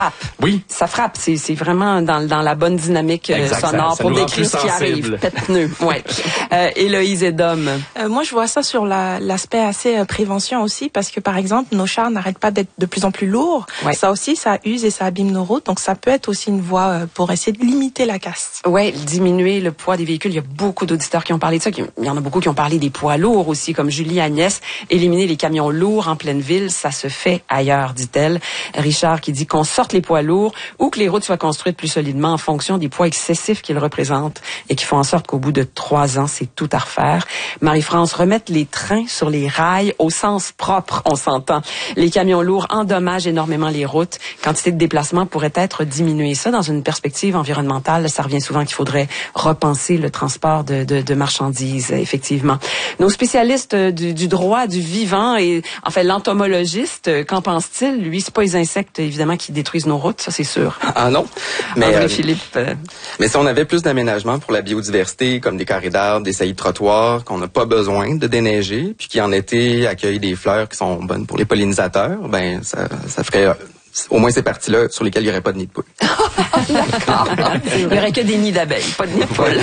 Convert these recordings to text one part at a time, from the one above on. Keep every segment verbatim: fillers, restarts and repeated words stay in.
Oui. Ça frappe. C'est, c'est vraiment dans, dans la bonne dynamique exact, sonore ça, ça pour nous rend décrire plus ce qui arrive. Pète-pneu. Ouais. euh, Héloïse et Dom. Euh, moi, je vois ça sur la, l'aspect assez euh, prévention aussi, parce que par exemple, nos chars n'arrêtent pas d'être de plus en plus lourds. Ouais. Ça aussi, ça use et ça abîme nos routes. Donc, ça peut être aussi une voie euh, pour essayer de limiter la casse. Ouais, diminuer le poids des véhicules. Il y a beaucoup d'auditeurs qui ont parlé de ça. Il y en a beaucoup qui ont parlé des poids lourds aussi, comme Julie Agnès. Éliminer les camions lourds en pleine ville, ça se fait ailleurs, dit-elle. Richard qui dit qu'on sorte les poids lourds ou que les routes soient construites plus solidement en fonction des poids excessifs qu'ils représentent et qui font en sorte qu'au bout de trois ans, c'est tout à refaire. Marie-France, remettre les trains sur les rails au sens propre, on s'entend. Les camions lourds endommagent énormément les routes. Quantité de déplacement pourrait être diminuée. Ça, dans une perspective environnementale, ça revient souvent qu'il faudrait repenser le transport de, de, de marchandises, effectivement. Nos spécialistes du, du droit du vivant et, en fait, l'entomologiste, qu'en pense-t-il? Lui, c'est pas les insectes, évidemment, qui détruisent nos routes, ça, c'est sûr. Ah non. Mais, André euh, Philippe. Euh... Mais si on avait plus d'aménagements pour la biodiversité, comme des carrés d'arbres, des saillies de trottoirs, qu'on n'a pas besoin de déneiger, puis qui en été accueillent des fleurs qui sont bonnes pour les pollinisateurs, ben ça, ça ferait euh, au moins ces parties-là sur lesquelles il n'y aurait pas de nid de poule. D'accord. Il n'y aurait que des nids d'abeilles, pas de nid de poule.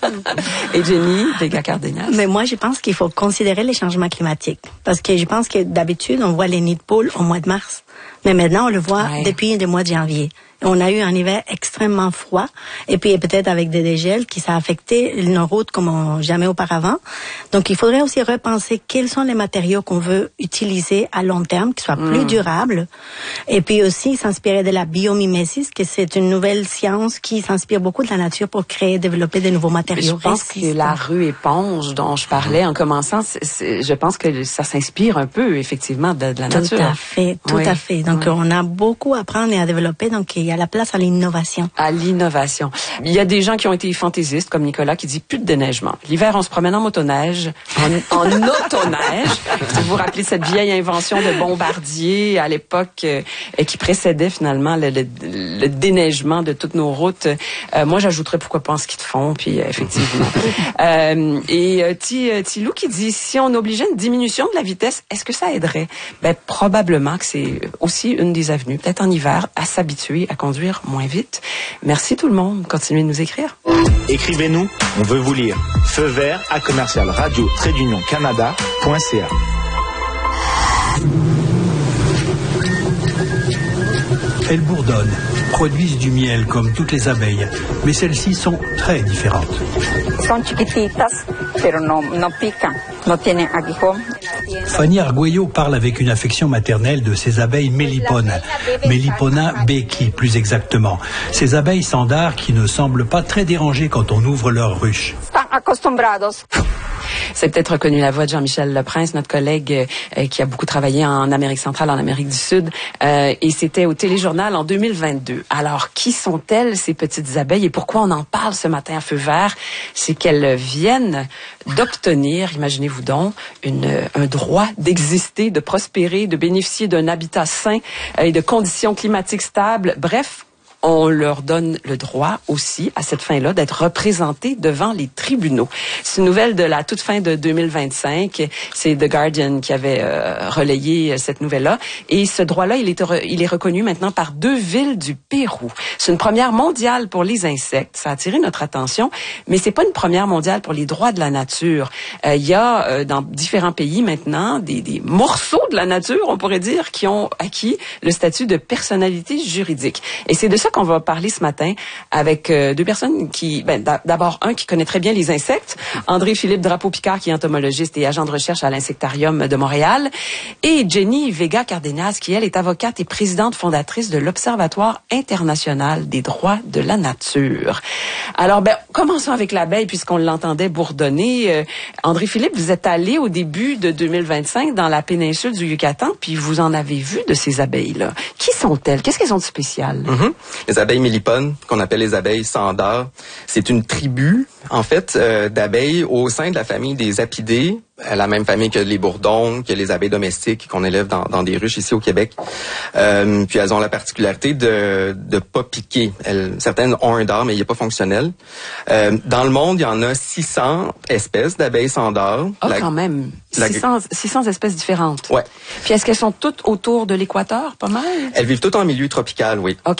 Et Jenny, Vega-Cardenas? Mais moi, je pense qu'il faut considérer les changements climatiques. Parce que je pense que d'habitude, on voit les nids de poules au mois de mars. Mais maintenant, on le voit ouais. depuis le mois de janvier. On a eu un hiver extrêmement froid et puis peut-être avec des dégels qui ça a affecté nos routes comme jamais auparavant. Donc il faudrait aussi repenser quels sont les matériaux qu'on veut utiliser à long terme, qui soient mmh. plus durables. Et puis aussi s'inspirer de la biomimésis, que c'est une nouvelle science qui s'inspire beaucoup de la nature pour créer, développer de nouveaux matériaux. Je pense que la rue éponge dont je parlais en commençant, c'est, c'est, je pense que ça s'inspire un peu effectivement de, de la tout nature. Tout à fait, tout oui. à fait. Donc oui. on a beaucoup à apprendre et à développer. Donc il y a la place à l'innovation. À l'innovation. Il y a des gens qui ont été fantaisistes, comme Nicolas, qui dit plus de déneigement. L'hiver, on se promène en motoneige, en, en autoneige. Vous vous rappelez cette vieille invention de Bombardier à l'époque euh, qui précédait finalement le, le, le déneigement de toutes nos routes. Euh, moi, j'ajouterais pourquoi pas en ski de fond, puis euh, effectivement. euh, et euh, Tilou qui dit, si on obligeait une diminution de la vitesse, est-ce que ça aiderait? Ben, probablement que c'est aussi une des avenues, peut-être en hiver, à s'habituer à conduire moins vite. Merci tout le monde. Continuez de nous écrire. Écrivez-nous, on veut vous lire. Feu vert à commercial radio trait d'union canada point c a. Elles bourdonnent, produisent du miel comme toutes les abeilles, mais celles-ci sont très différentes. Sont chiquititas, pero no, no pican, no tienen aguijón. Fanny Arguello parle avec une affection maternelle de ces abeilles mélipones, Melipona becky plus exactement. Ces abeilles standards qui ne semblent pas très dérangées quand on ouvre leur ruche. C'est peut-être reconnu la voix de Jean-Michel Leprince, notre collègue euh, qui a beaucoup travaillé en Amérique centrale, en Amérique du Sud, euh, et c'était au Téléjournal en deux mille vingt-deux. Alors, qui sont-elles, ces petites abeilles, et pourquoi on en parle ce matin à feu vert? C'est qu'elles viennent d'obtenir, imaginez-vous donc, une, un droit d'exister, de prospérer, de bénéficier d'un habitat sain euh, et de conditions climatiques stables. Bref, on leur donne le droit aussi, à cette fin-là, d'être représentés devant les tribunaux. C'est une nouvelle de la toute fin de deux mille vingt-cinq. C'est The Guardian qui avait euh, relayé cette nouvelle-là. Et ce droit-là, il est, re- il est reconnu maintenant par deux villes du Pérou. C'est une première mondiale pour les insectes. Ça a attiré notre attention, mais c'est pas une première mondiale pour les droits de la nature. Euh, il y a euh, dans différents pays maintenant des, des morceaux de la nature, on pourrait dire, qui ont acquis le statut de personnalité juridique. Et c'est de ça qu'on va parler ce matin avec euh, deux personnes qui, ben, d'abord un qui connaît très bien les insectes, André-Philippe Drapeau-Picard qui est entomologiste et agent de recherche à l'Insectarium de Montréal, et Jenny Vega-Cardenas qui, elle, est avocate et présidente fondatrice de l'Observatoire international des droits de la nature. Alors, ben, commençons avec l'abeille puisqu'on l'entendait bourdonner. Euh, André-Philippe, vous êtes allé au début de deux mille vingt-cinq dans la péninsule du Yucatan, puis vous en avez vu de ces abeilles-là. Qui sont-elles? Qu'est-ce qu'elles ont de spécial? Mm-hmm. Les abeilles mélipones, qu'on appelle les abeilles sandars, c'est une tribu, en fait, euh, d'abeilles au sein de la famille des apidées, la même famille que les bourdons, que les abeilles domestiques qu'on élève dans, dans des ruches ici au Québec. Euh, puis elles ont la particularité de de pas piquer. Elles, certaines ont un dard, mais il n'est pas fonctionnel. Euh, dans le monde, il y en a six cents espèces d'abeilles sandars. Oh, la, quand même. la, six cents, six cents espèces différentes. Ouais. Puis est-ce qu'elles sont toutes autour de l'équateur, pas mal? Elles vivent toutes en milieu tropical, oui. OK.